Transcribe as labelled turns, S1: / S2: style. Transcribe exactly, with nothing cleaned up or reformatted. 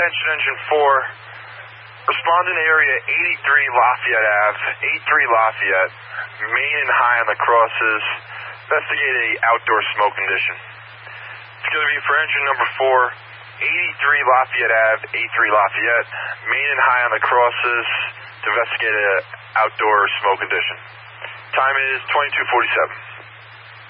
S1: attention, engine four. Respond in area eighty-three Lafayette Avenue, eighty-three Lafayette, main and high on the crosses. Investigate a outdoor smoke condition. It's going to be for engine number four, eighty-three Lafayette Avenue, eighty-three Lafayette, main and high on the crosses to investigate an outdoor smoke condition. Time is twenty-two forty-seven.